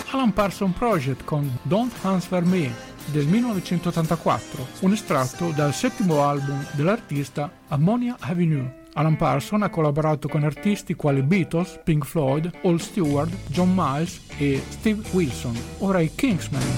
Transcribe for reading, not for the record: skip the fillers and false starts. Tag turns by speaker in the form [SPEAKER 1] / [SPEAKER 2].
[SPEAKER 1] Alan Parsons Project con Don't Answer Me del 1984, un estratto dal settimo album dell'artista Ammonia Avenue. Alan Parsons ha collaborato con artisti quali Beatles, Pink Floyd, Al Stewart, John Miles e Steve Wilson. Ora i Kingsmen.